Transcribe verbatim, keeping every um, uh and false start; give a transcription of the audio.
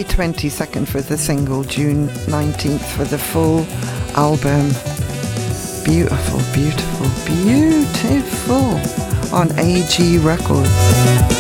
May twenty-second for the single, June nineteenth for the full album. Beautiful, beautiful, beautiful on A G Records.